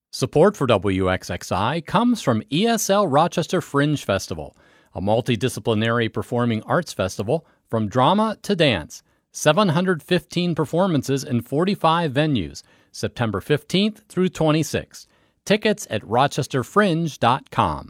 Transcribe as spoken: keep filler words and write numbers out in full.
Support for W X X I comes from E S L Rochester Fringe Festival, a multidisciplinary performing arts festival from drama to dance. seven hundred fifteen performances in forty-five venues, September fifteenth through twenty-sixth. Tickets at rochester fringe dot com.